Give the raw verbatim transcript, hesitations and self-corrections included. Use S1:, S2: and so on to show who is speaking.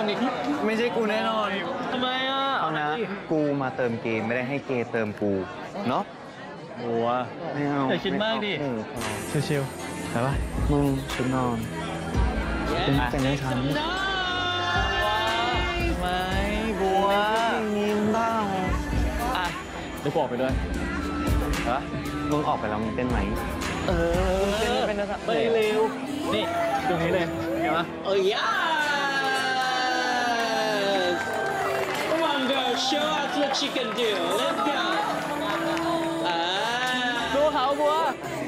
S1: คนนี้ไม่ใช่กูแน่นอน
S2: ทำไมอ่ะ
S1: เอานะกูมาเติมเกมไม่ได้ให้เกมเติมกูเนาะ
S2: บัว
S1: ไม่เอา
S2: อย่าคิดมากดิชิวๆไปป่ะ
S1: มึงชุดนอนเป็นแต่งให้ฉัน
S2: ไม่บัว
S1: นิ่มบ้าง
S2: อ่ะเดี๋ยวกูออกไปด้วย
S1: เหรอมึงออกไปแล้วมึงเต้นไหม
S2: เออเป็นนะไปเร็วนี่ตรงนี้เลยเห็นไหม
S3: เอ้ยอ่ะ Come on girl show us what you can do let's go อ่า
S2: ดูเขาบัว